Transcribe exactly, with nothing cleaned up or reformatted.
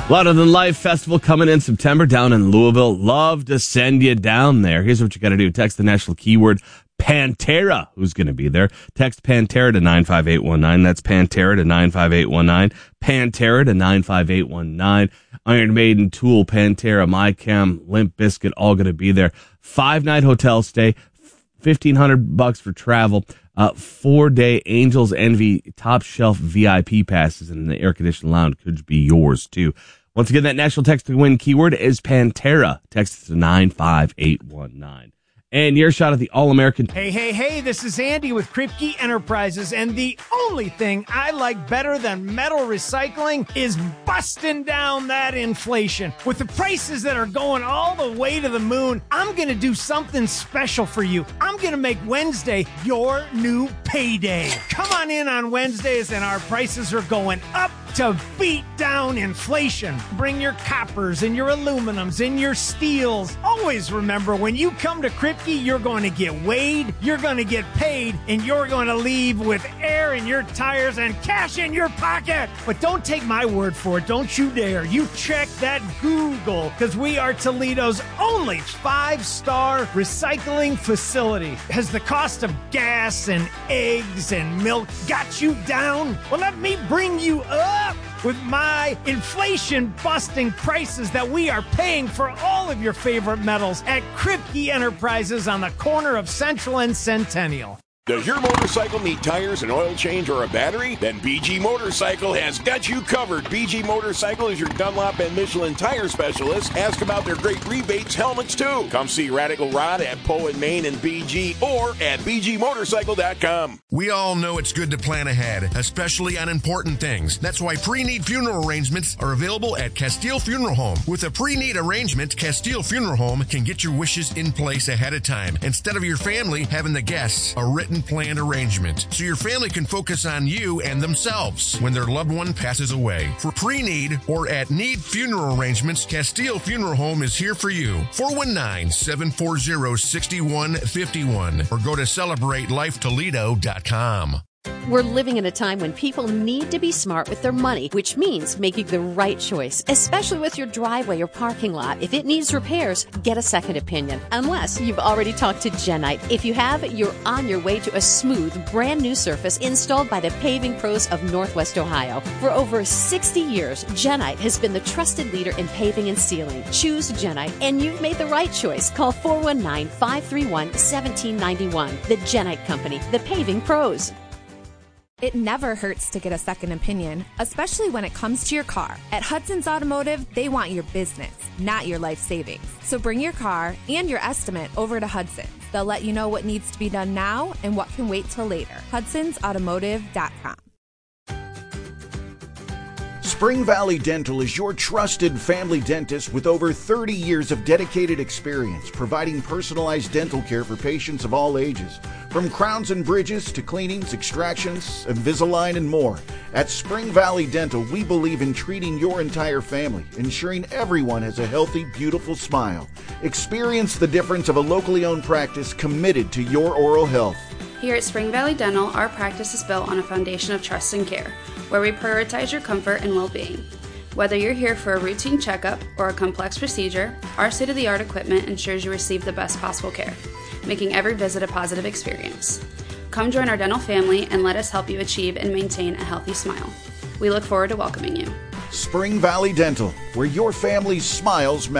Louder Than Life Festival coming in September down in Louisville. Love to send you down there. Here's what you got to do. Text the national keyword Pantera. Who's going to be there? Text Pantera to nine five eight one nine. That's Pantera to nine five eight one nine. Pantera to nine five eight one nine. Iron Maiden, Tool, Pantera, MyChem, Limp Bizkit, all going to be there. Five-night hotel stay, fifteen hundred bucks for travel. Uh, four-day Angels Envy top shelf V I P passes in the air-conditioned lounge could be yours, too. Once again, that national text to win keyword is Pantera. Text to nine five eight one nine. And your shot at the All-American. Hey, hey, hey, this is Andy with Kripke Enterprises, and the only thing I like better than metal recycling is busting down that inflation. With the prices that are going all the way to the moon, I'm going to do something special for you. I'm going to make Wednesday your new payday. Come on in on Wednesdays, and our prices are going up to beat down inflation. Bring your coppers and your aluminums and your steels. Always remember, when you come to Kripke, you're going to get weighed, you're going to get paid, and you're going to leave with air in your tires and cash in your pocket. But don't take my word for it. Don't you dare. You check that Google, because we are Toledo's only five-star recycling facility. Has the cost of gas and eggs and milk got you down? Well, let me bring you up with my inflation-busting prices that we are paying for all of your favorite metals at Kripke Enterprises on the corner of Central and Centennial. Does your motorcycle need tires, an oil change, or a battery? Then B G Motorcycle has got you covered. B G Motorcycle is your Dunlop and Michelin tire specialist. Ask about their great rebates, helmets, too. Come see Radical Rod at Poe and Main and B G or at b g motorcycle dot com. We all know it's good to plan ahead, especially on important things. That's why pre-need funeral arrangements are available at Castile Funeral Home. With a pre-need arrangement, Castile Funeral Home can get your wishes in place ahead of time, instead of your family having the guests a written planned arrangement, so your family can focus on you and themselves when their loved one passes away. For pre-need or at need funeral arrangements, Castile Funeral Home is here for you. four one nine, seven four zero, six one five one or go to celebrate life toledo dot com. We're living in a time when people need to be smart with their money, which means making the right choice, especially with your driveway or parking lot. If it needs repairs, get a second opinion, unless you've already talked to Genite. If you have, you're on your way to a smooth, brand new surface installed by the paving pros of Northwest Ohio. For over sixty years, Genite has been the trusted leader in paving and sealing. Choose Genite, and you've made the right choice. Call four one nine, five three one, one seven nine one. The Genite Company, the paving pros. It never hurts to get a second opinion, especially when it comes to your car. At Hudson's Automotive, they want your business, not your life savings. So bring your car and your estimate over to Hudson's. They'll let you know what needs to be done now and what can wait till later. Hudsons Automotive dot com. Spring Valley Dental is your trusted family dentist with over thirty years of dedicated experience, providing personalized dental care for patients of all ages. From crowns and bridges to cleanings, extractions, Invisalign, and more. At Spring Valley Dental, we believe in treating your entire family, ensuring everyone has a healthy, beautiful smile. Experience the difference of a locally owned practice committed to your oral health. Here at Spring Valley Dental, our practice is built on a foundation of trust and care, where we prioritize your comfort and well-being. Whether you're here for a routine checkup or a complex procedure, our state-of-the-art equipment ensures you receive the best possible care, making every visit a positive experience. Come join our dental family and let us help you achieve and maintain a healthy smile. We look forward to welcoming you. Spring Valley Dental, where your family's smiles matter.